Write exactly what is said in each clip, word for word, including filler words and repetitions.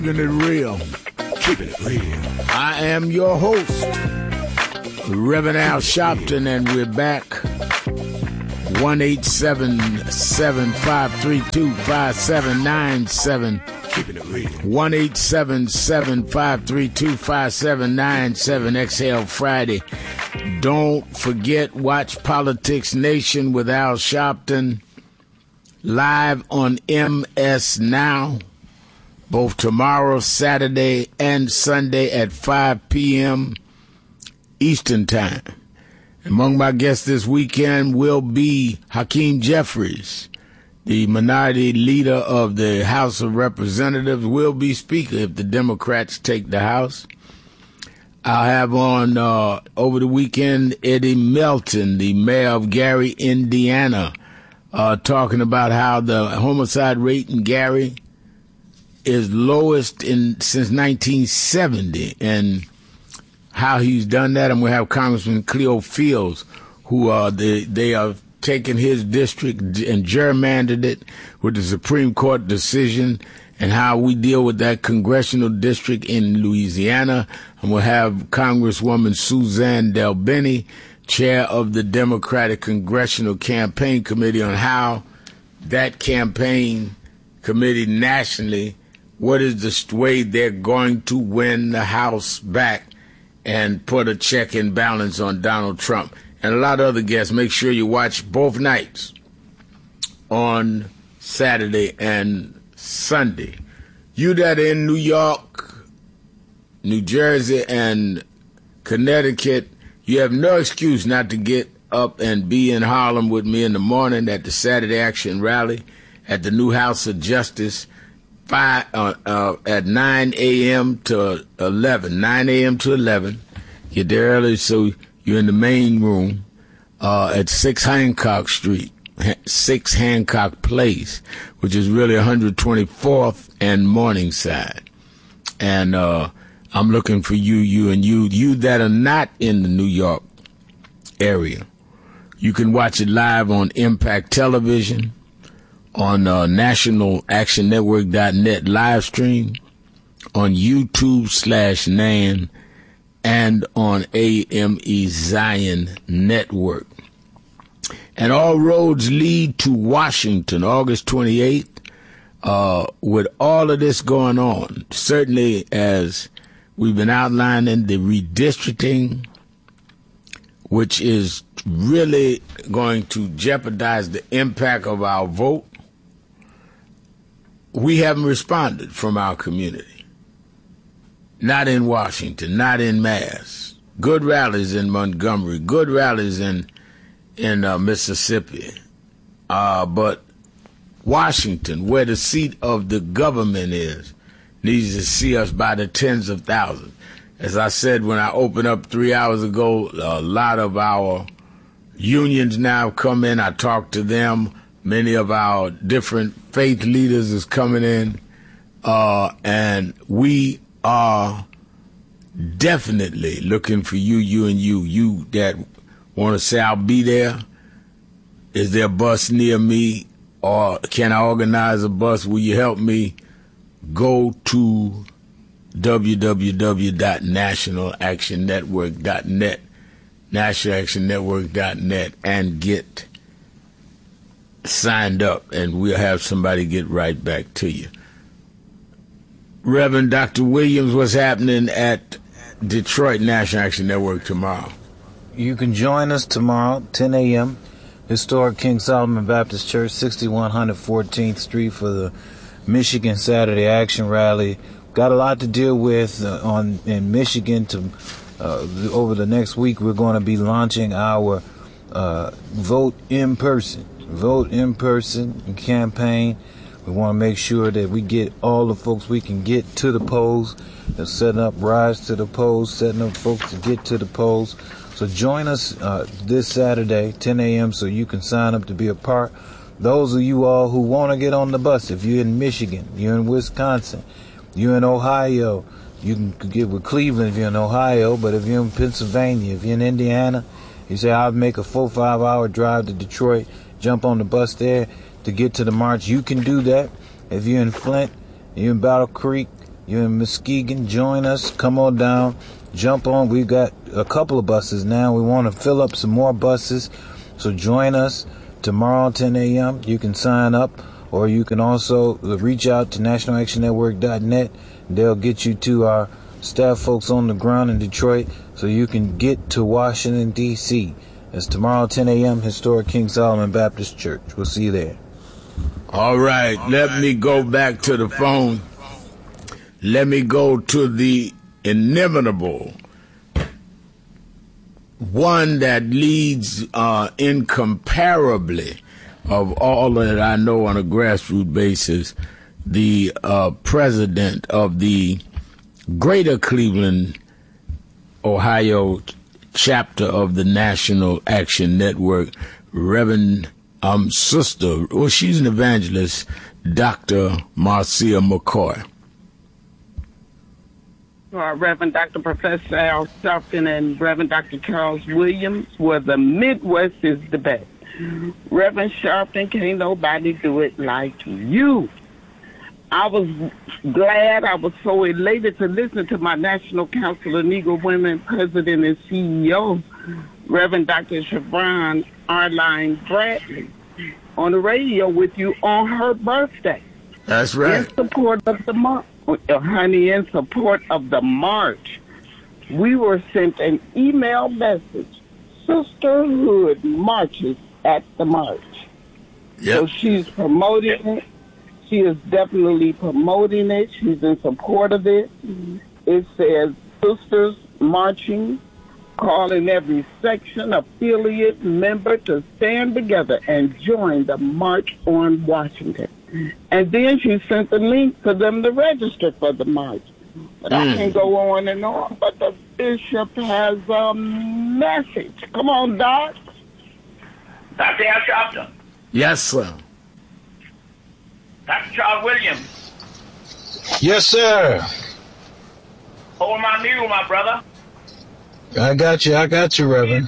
Keeping it real. Keeping it real. I am your host, Reverend Al Sharpton, and we're back. one eight seven seven, five three two, five seven nine seven. Keeping it real. one eight seven seven, five three two, five seven nine seven. Exhale Friday. Don't forget, watch Politics Nation with Al Sharpton live on M S Now. Both tomorrow, Saturday, and Sunday at five p.m. Eastern Time. Among my guests this weekend will be Hakeem Jeffries, the minority leader of the House of Representatives, will be Speaker if the Democrats take the House. I'll have on uh, over the weekend Eddie Melton, the mayor of Gary, Indiana, uh, talking about how the homicide rate in Gary is lowest in since nineteen seventy, and how he's done that. And we have Congressman Cleo Fields, who uh, they they have taken his district and gerrymandered it with the Supreme Court decision, and how we deal with that congressional district in Louisiana. And we'll have Congresswoman Suzanne DelBene, chair of the Democratic Congressional Campaign Committee, on how that campaign committee nationally, what is the way they're going to win the House back and put a check and balance on Donald Trump. And a lot of other guests. Make sure you watch both nights on Saturday and Sunday. You that are in New York, New Jersey, and Connecticut, you have no excuse not to get up and be in Harlem with me in the morning at the Saturday Action Rally at the new House of Justice. Five, uh, uh, at nine a.m. to eleven, nine a.m. to eleven. Get there early so you're in the main room uh, at six Hancock Street, six Hancock Place, which is really one twenty-fourth and Morningside. And uh, I'm looking for you, you, and you, you that are not in the New York area. You can watch it live on Impact Television, on uh, National Action Network dot net live stream, on YouTube slash Nan, and on A M E Zion Network. And all roads lead to Washington, August twenty-eighth, uh, with all of this going on. Certainly, as we've been outlining, the redistricting, which is really going to jeopardize the impact of our vote. We haven't responded from our community. Not in Washington, not in Mass. Good rallies in Montgomery, good rallies in in uh, Mississippi. Uh, but Washington, where the seat of the government is, needs to see us by the tens of thousands. As I said when I opened up three hours ago, a lot of our unions now have come in. I talked to them. Many of our different faith leaders is coming in, uh, and we are definitely looking for you, you and you, you that want to say, I'll be there. Is there a bus near me, or can I organize a bus? Will you help me? Go to w w w dot national action network dot net, national action network dot net, and get signed up, and we'll have somebody get right back to you. Reverend Doctor Williams, what's happening at Detroit National Action Network tomorrow? You can join us tomorrow, ten a.m., historic King Solomon Baptist Church, sixty-one hundred fourteenth Street, for the Michigan Saturday Action Rally. Got a lot to deal with uh, on in Michigan. To uh, over the next week, we're going to be launching our uh, vote in person. Vote in person campaign. We want to make sure that we get all the folks we can get to the polls. They're setting up rides to the polls, setting up folks to get to the polls. So join us uh, this Saturday, ten a.m., so you can sign up to be a part. Those of you all who want to get on the bus, if you're in Michigan, you're in Wisconsin, you're in Ohio, you can get with Cleveland if you're in Ohio, but if you're in Pennsylvania, if you're in Indiana, you say, I'll make a four, five hour drive to Detroit, jump on the bus there to get to the march. You can do that. If you're in Flint, you're in Battle Creek, You're in Muskegon, join us. Come on down. Jump on. We've got a couple of buses now. We want to fill up some more buses. So join us tomorrow, ten a.m. You can sign up, or you can also reach out to national action network dot net. They'll get you to our staff folks on the ground in Detroit so you can get to Washington, D C It's tomorrow, ten a.m., historic King Solomon Baptist Church. We'll see you there. All right, let me go back to the phone. Let me go to the inimitable one that leads uh, incomparably of all that I know on a grassroots basis, the uh, president of the Greater Cleveland, Ohio chapter of the National Action Network, Reverend um, Sister, well, she's an evangelist, Doctor Marcia McCoy. Uh, Reverend Doctor Professor Al Sharpton and Reverend Doctor Charles Williams, where the Midwest is the best. Reverend Sharpton, can't nobody do it like you. I was glad, I was so elated to listen to my National Council of Negro Women President and C E O, Reverend Doctor Siobhan Arline Bradley, on the radio with you on her birthday. That's right. In support of the march, honey, in support of the march, we were sent an email message, Sisterhood marches at the march. Yep. So she's promoting it. She is definitely promoting it. She's in support of it. It says sisters marching, calling every section, affiliate, member to stand together and join the March on Washington. And then she sent the link for them to register for the march. But mm. I can go on and on, but the bishop has a message. Come on, Doc. Doctor Al Sharpton. Yes, sir. Doctor Charles Williams. Yes, sir. Hold my mule, my brother. I got you. I got you, Reverend.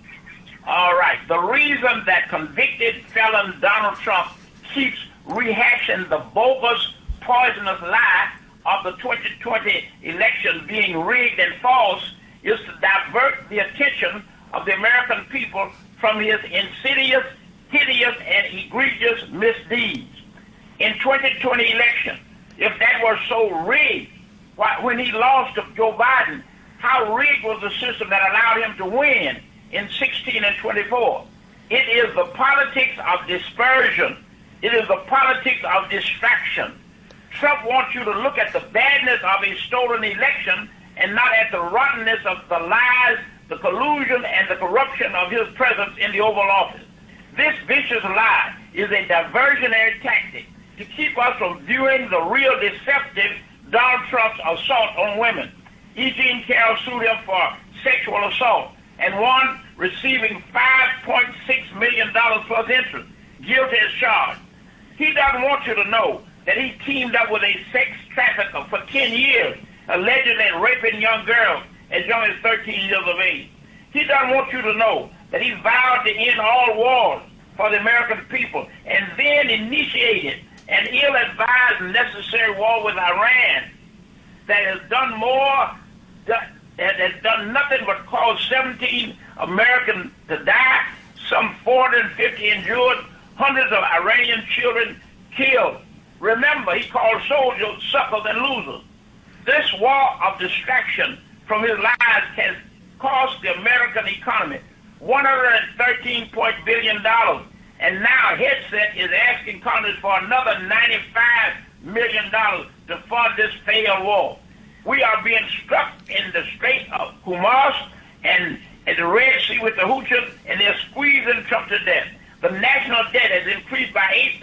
All right. The reason that convicted felon Donald Trump keeps rehashing the bogus, poisonous lie of the twenty twenty election being rigged and false is to divert the attention of the American people from his insidious, hideous, and egregious misdeeds. In twenty twenty election, if that were so rigged, why, when he lost to Joe Biden, how rigged was the system that allowed him to win in sixteen and twenty-four? It is the politics of dispersion. It is the politics of distraction. Trump wants you to look at the badness of a stolen election and not at the rottenness of the lies, the collusion, and the corruption of his presence in the Oval Office. This vicious lie is a diversionary tactic to keep us from viewing the real deceptive Donald Trump's assault on women. E. Jean Carroll sued him for sexual assault and won, receiving five point six million dollars plus interest, guilty as charged. He doesn't want you to know that he teamed up with a sex trafficker for ten years, allegedly raping young girls as young as thirteen years of age. He doesn't want you to know that he vowed to end all wars for the American people and then initiated an ill-advised necessary war with Iran that has done more, that has done nothing but cause seventeen Americans to die, some four hundred fifty injured, hundreds of Iranian children killed. Remember, he called soldiers suckers and losers. This war of distraction from his lies has cost the American economy one hundred thirteen billion dollars. And now Headset is asking Congress for another ninety-five million dollars to fund this failed war. We are being struck in the Strait of Hormuz and at the Red Sea with the Houthis, and they're squeezing Trump to death. The national debt has increased by eight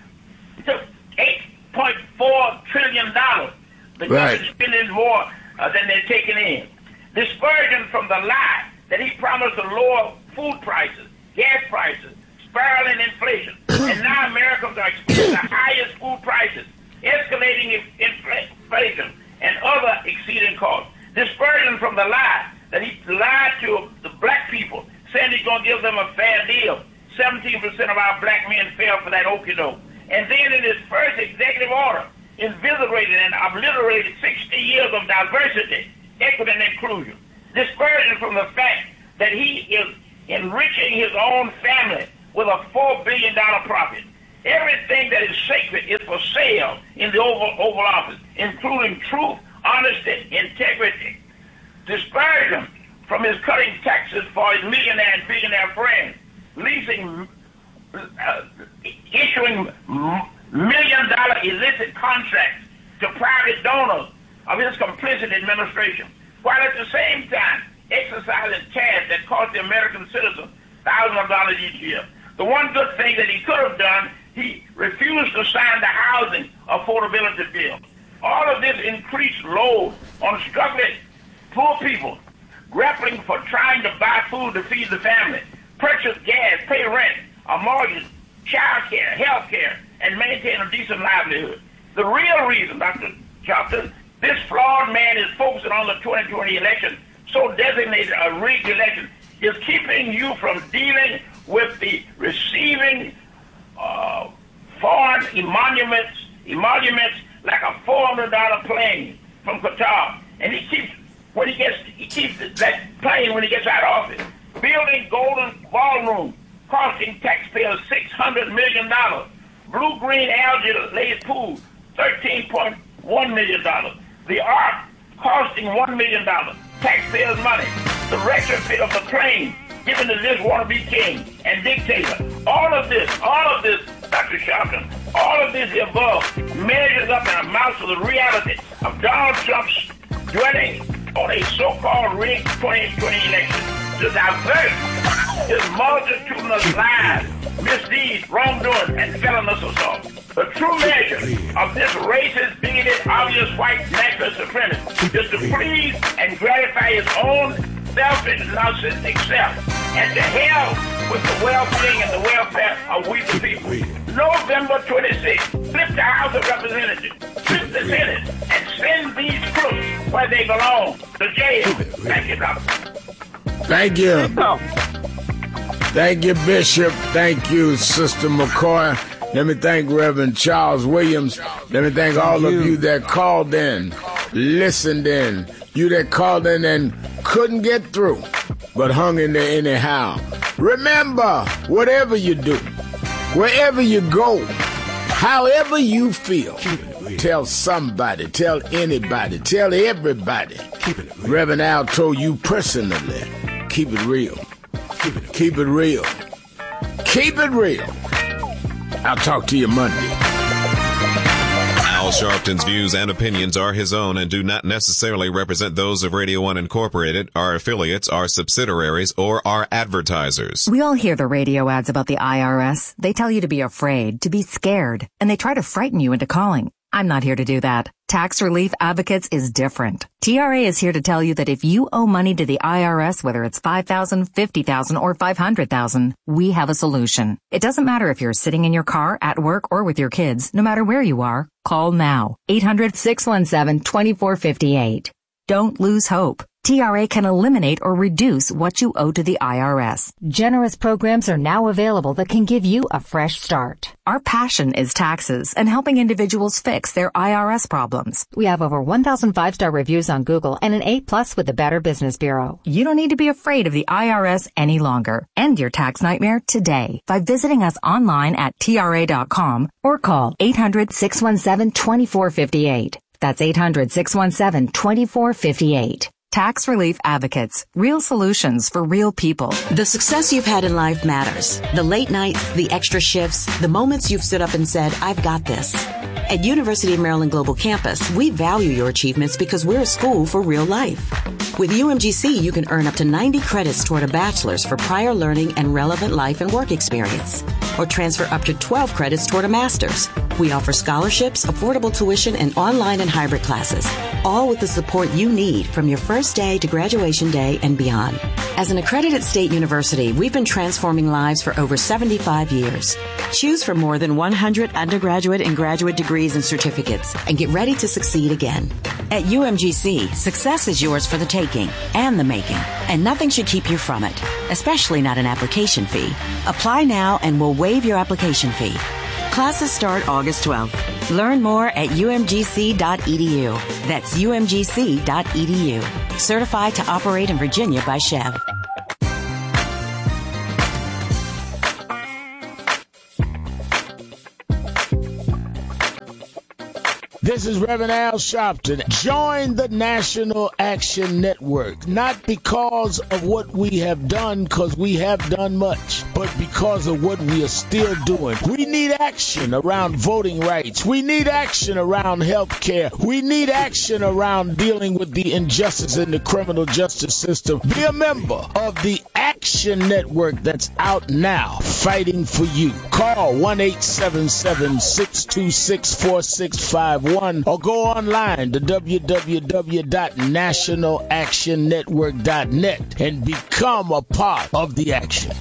point four trillion dollars. The right. government is spending more uh, than they're taking in. Dispersion from the lie that he promised to lower food prices, gas prices, spiraling inflation, and now Americans are experiencing the highest food prices, escalating inflation, and other exceeding costs. Dispersion from the lie that he lied to the black people, saying he's going to give them a fair deal. seventeen percent of our black men fell for that okie doke. And then in his first executive order, invigorated and obliterated sixty years of diversity, equity, and inclusion. Discouraging from the fact that he is enriching his own family with a four billion dollars profit. Everything that is sacred is for sale in the Oval, Oval Office, including truth, honesty, integrity. Discourage him from his cutting taxes for his millionaire and billionaire friends, leasing, uh, issuing million-dollar illicit contracts to private donors of his complicit administration, while at the same time exercising cash that cost the American citizens thousands of dollars each year. The one good thing that he could have done, he refused to sign the housing affordability bill. All of this increased load on struggling poor people, grappling for trying to buy food to feed the family, purchase gas, pay rent, a mortgage, child care, health care, and maintain a decent livelihood. The real reason, Doctor Johnson, this flawed man is focusing on the twenty twenty election, so designated a rigged election, is keeping you from dealing with the receiving uh, foreign emoluments, emoluments like a four hundred dollar plane from Qatar. And he keeps, when he gets, he keeps that plane when he gets out of office. Building Golden Ballroom, costing taxpayers six hundred million dollars. Blue-green algae-laid pool, thirteen point one million dollars. The Ark, costing one million dollars. Taxpayers' money. The retrofit of the plane, given to this wannabe king and dictator. All of this, all of this, Doctor Sharpton, all of this above measures up and amounts to the reality of Donald Trump's dwelling on a so-called rigged twenty twenty election to divert his multitudinous lies, misdeeds, wrongdoing, and felonious assault. The true measure of this racist, bigoted, obvious white national supremacy is to please and gratify his own selfish, narcissistic self, and to hell with the well-being and the welfare of we the people. November twenty-sixth, flip the House of Representatives, flip the Senate, and send these crooks where they belong, to jail. Thank you, Doctor. Thank you. Thank you, Bishop. Thank you, Sister McCoy. Let me thank Reverend Charles Williams. Let me thank all of you that called in, listened in, you that called in and couldn't get through, but hung in there anyhow. Remember, whatever you do, wherever you go, however you feel, tell somebody, tell anybody, tell everybody. Reverend Al told you personally, keep it real. Keep it real. Keep it real. I'll talk to you Monday. Al Sharpton's views and opinions are his own and do not necessarily represent those of Radio One Incorporated, our affiliates, our subsidiaries, or our advertisers. We all hear the radio ads about the I R S. They tell you to be afraid, to be scared, and they try to frighten you into calling. I'm not here to do that. Tax Relief Advocates is different. T R A is here to tell you that if you owe money to the I R S, whether it's five thousand dollars, fifty thousand dollars, or five hundred thousand dollars, we have a solution. It doesn't matter if you're sitting in your car, at work, or with your kids. No matter where you are, call now. eight hundred, six one seven, two four five eight. Don't lose hope. T R A can eliminate or reduce what you owe to the I R S. Generous programs are now available that can give you a fresh start. Our passion is taxes and helping individuals fix their I R S problems. We have over one thousand five-star reviews on Google and an A plus with the Better Business Bureau. You don't need to be afraid of the I R S any longer. End your tax nightmare today by visiting us online at T R A dot com or call eight hundred, six one seven, two four five eight. That's eight hundred, six one seven, two four five eight. Tax Relief Advocates. Real solutions for real people. The success you've had in life matters. The late nights, the extra shifts, the moments you've stood up and said, I've got this. At University of Maryland Global Campus, we value your achievements because we're a school for real life. With U M G C, you can earn up to ninety credits toward a bachelor's for prior learning and relevant life and work experience, or transfer up to twelve credits toward a master's. We offer scholarships, affordable tuition, and online and hybrid classes, all with the support you need from your first day to graduation day and beyond. As an accredited state university, we've been transforming lives for over seventy-five years. Choose from more than one hundred undergraduate and graduate degrees and certificates and get ready to succeed again. At U M G C, success is yours for the taking and the making, and nothing should keep you from it, especially not an application fee. Apply now and we'll waive your application fee. Classes start August twelfth. Learn more at U M G C dot E D U. That's U M G C dot E D U. Certified to operate in Virginia by Chev. This is Reverend Al Sharpton. Join the National Action Network, not because of what we have done, because we have done much, but because of what we are still doing. We need action around voting rights. We need action around health care. We need action around dealing with the injustice in the criminal justice system. Be a member of the Action Network that's out now, fighting for you. Call one eight seven seven, six two six, four six five one. Or go online to w w w dot national action network dot net and become a part of the action.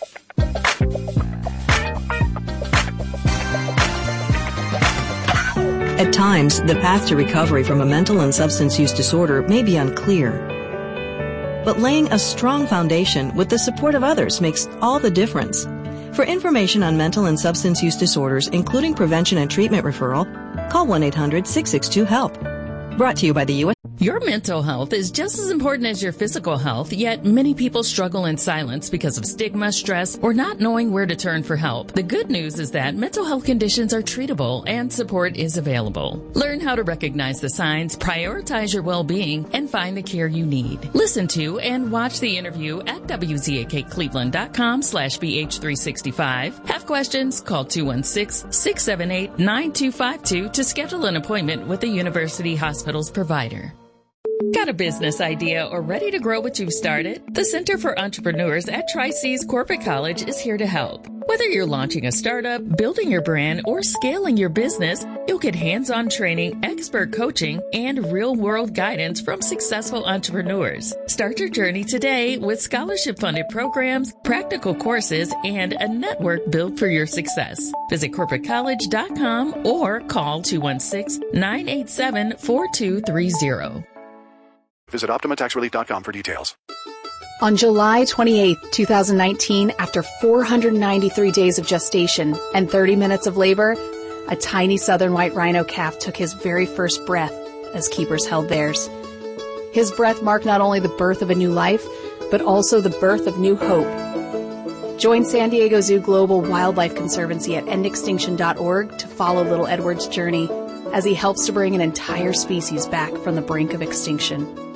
At times, the path to recovery from a mental and substance use disorder may be unclear. But laying a strong foundation with the support of others makes all the difference. For information on mental and substance use disorders, including prevention and treatment referral, call one eight hundred, six six two, HELP. Brought to you by the U S Your mental health is just as important as your physical health, yet many people struggle in silence because of stigma, stress, or not knowing where to turn for help. The good news is that mental health conditions are treatable and support is available. Learn how to recognize the signs, prioritize your well-being, and find the care you need. Listen to and watch the interview at w z a k cleveland dot com slash b h three sixty-five. Have questions? Call two one six, six seven eight, nine two five two to schedule an appointment with a University Hospitals provider. Got a business idea or ready to grow what you've started? The Center for Entrepreneurs at Tri-C's Corporate College is here to help. Whether you're launching a startup, building your brand, or scaling your business, you'll get hands-on training, expert coaching, and real-world guidance from successful entrepreneurs. Start your journey today with scholarship-funded programs, practical courses, and a network built for your success. Visit corporate college dot com or call two one six, nine eight seven, four two three zero. Visit optima tax relief dot com for details. On July twenty-eighth, twenty nineteen, after four hundred ninety-three days of gestation and thirty minutes of labor, a tiny southern white rhino calf took his very first breath as keepers held theirs. His breath marked not only the birth of a new life, but also the birth of new hope. Join San Diego Zoo Global Wildlife Conservancy at end extinction dot org to follow little Edward's journey as he helps to bring an entire species back from the brink of extinction.